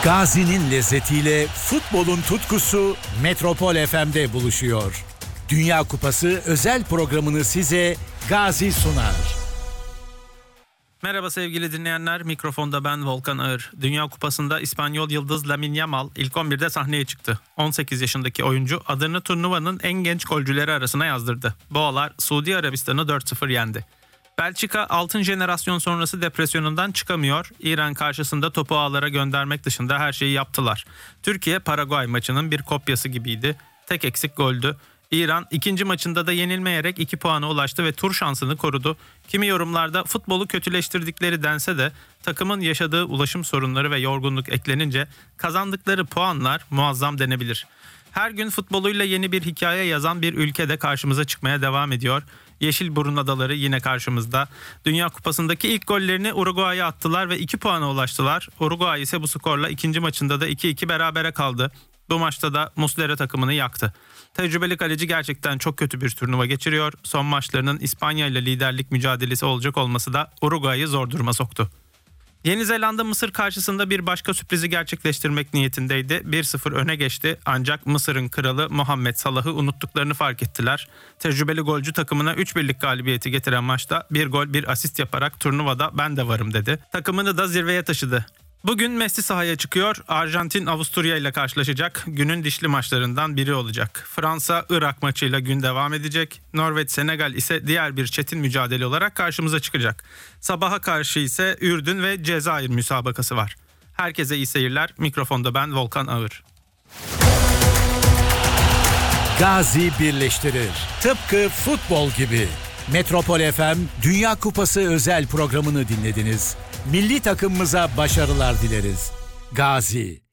Gazi'nin lezzetiyle futbolun tutkusu Metropol FM'de buluşuyor. Dünya Kupası özel programını size Gazi sunar. Merhaba sevgili dinleyenler, mikrofonda ben Volkan Ağır. Dünya Kupası'nda İspanyol yıldız Lamine Yamal ilk 11'de sahneye çıktı. 18 yaşındaki oyuncu adını turnuvanın en genç golcüleri arasına yazdırdı. Boğalar Suudi Arabistan'ı 4-0 yendi. Belçika altın jenerasyon sonrası depresyonundan çıkamıyor. İran karşısında topu ağlara göndermek dışında her şeyi yaptılar. Türkiye Paraguay maçının bir kopyası gibiydi. Tek eksik goldü. İran ikinci maçında da yenilmeyerek 2 puana ulaştı ve tur şansını korudu. Kimi yorumlarda futbolu kötüleştirdikleri dense de takımın yaşadığı ulaşım sorunları ve yorgunluk eklenince kazandıkları puanlar muazzam denebilir. Her gün futboluyla yeni bir hikaye yazan bir ülke de karşımıza çıkmaya devam ediyor. Yeşilburun Adaları yine karşımızda. Dünya Kupası'ndaki ilk gollerini Uruguay'a attılar ve 2 puana ulaştılar. Uruguay ise bu skorla ikinci maçında da 2-2 berabere kaldı. Bu maçta da Muslera takımını yaktı. Tecrübeli kaleci gerçekten çok kötü bir turnuva geçiriyor. Son maçlarının İspanya ile liderlik mücadelesi olacak olması da Uruguay'ı zor duruma soktu. Yeni Zelanda Mısır karşısında bir başka sürprizi gerçekleştirmek niyetindeydi. 1-0 öne geçti ancak Mısır'ın kralı Muhammed Salah'ı unuttuklarını fark ettiler. Tecrübeli golcü takımına 3-1'lik galibiyeti getiren maçta bir gol bir asist yaparak turnuvada ben de varım dedi. Takımını da zirveye taşıdı. Bugün Messi sahaya çıkıyor. Arjantin Avusturya ile karşılaşacak. Günün dişli maçlarından biri olacak. Fransa-Irak maçıyla gün devam edecek. Norveç-Senegal ise diğer bir çetin mücadele olarak karşımıza çıkacak. Sabaha karşı ise Ürdün ve Cezayir müsabakası var. Herkese iyi seyirler. Mikrofonda ben Volkan Ağır. Gazi birleştirir. Tıpkı futbol gibi. Metropol FM Dünya Kupası özel programını dinlediniz. Milli takımımıza başarılar dileriz. Gazi.